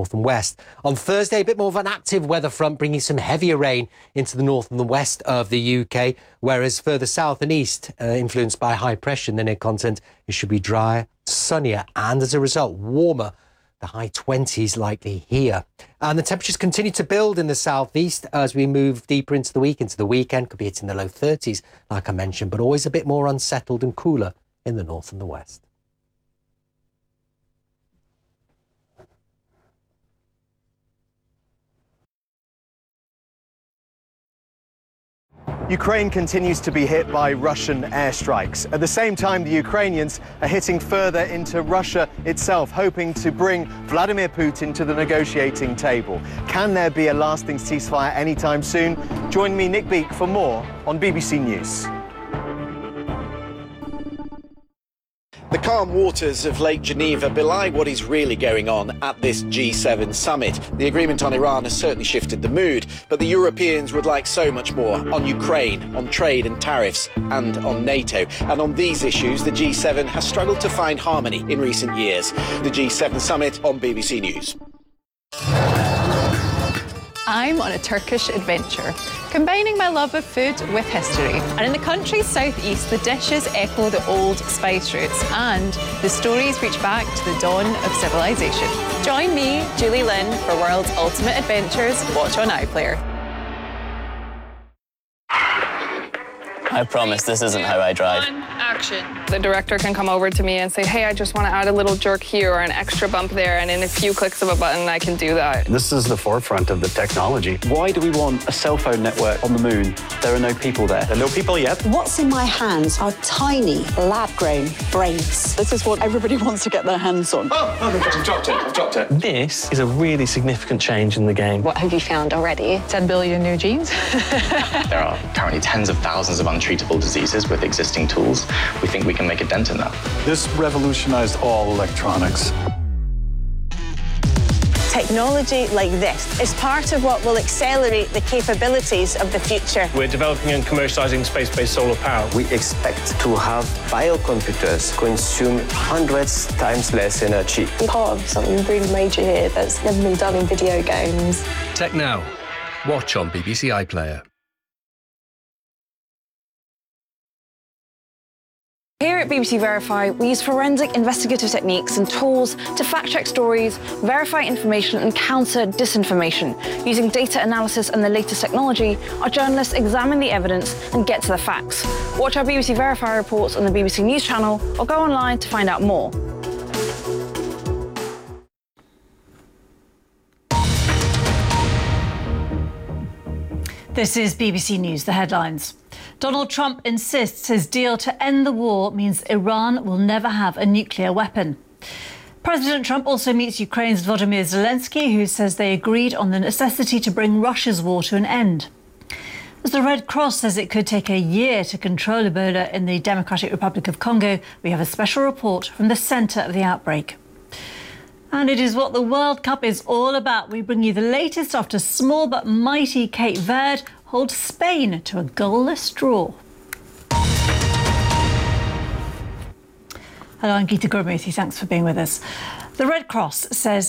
north and west. On Thursday, a bit more of an active weather front, bringing some heavier rain into the north and the west of the UK, whereas further south and east, influenced by high pressure in the near-continent, it should be drier, sunnier, and as a result, warmer. The high 20s likely here. And the temperatures continue to build in the southeast as we move deeper into the week, into the weekend. Could be hitting the low 30s, like I mentioned, but always a bit more unsettled and cooler in the north and the west. Ukraine continues to be hit by Russian airstrikes. At the same time, the Ukrainians are hitting further into Russia itself, hoping to bring Vladimir Putin to the negotiating table. Can there be a lasting ceasefire anytime soon? Join me, Nick Beake, for more on BBC News. The calm waters of Lake Geneva belie what is really going on at this G7 summit. The agreement on Iran has certainly shifted the mood, but the Europeans would like so much more on Ukraine, on trade and tariffs, and on NATO. And on these issues, the G7 has struggled to find harmony in recent years. The G7 summit on BBC News. I'm on a Turkish adventure, combining my love of food with history. And in the country's southeast, the dishes echo the old spice routes and the stories reach back to the dawn of civilization. Join me, Julie Lynn, for World's Ultimate Adventures. Watch on iPlayer. I promise this isn't how I drive. Action. The director can come over to me and say, hey, I just want to add a little jerk here or an extra bump there, and in a few clicks of a button, I can do that. This is the forefront of the technology. Why do we want a cell phone network on the moon? There are no people there. There are no people yet. What's in my hands are tiny, lab-grown brains. This is what everybody wants to get their hands on. Oh, I've dropped it. This is a really significant change in the game. What have you found already? 10 billion new genes. There are currently tens of thousands of untreatable diseases with existing tools. We think we can make a dent in that. This revolutionized all electronics. Technology like this is part of what will accelerate the capabilities of the future. We're developing and commercializing space-based solar power. We expect to have biocomputers consume hundreds times less energy. We're part of something really major here that's never been done in video games. Tech Now. Watch on BBC iPlayer. Here at BBC Verify, we use forensic investigative techniques and tools to fact-check stories, verify information and counter disinformation. Using data analysis and the latest technology, our journalists examine the evidence and get to the facts. Watch our BBC Verify reports on the BBC News channel or go online to find out more. This is BBC News, the headlines. Donald Trump insists his deal to end the war means Iran will never have a nuclear weapon. President Trump also meets Ukraine's Volodymyr Zelensky, who says they agreed on the necessity to bring Russia's war to an end. As the Red Cross says it could take a year to control Ebola in the Democratic Republic of Congo, we have a special report from the centre of the outbreak. And it is what the World Cup is all about. We bring you the latest after small but mighty Cape Verde hold Spain to a goalless draw. Hello, I'm Geeta Gurmurthy. Thanks for being with us. The Red Cross says